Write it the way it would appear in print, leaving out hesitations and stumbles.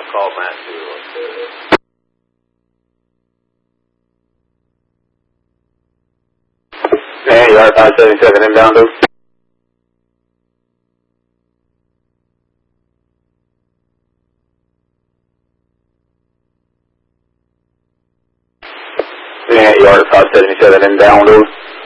call Matt too. Hey, you are 577 inbound, dude. Yeah, you are 577 inbound, dude.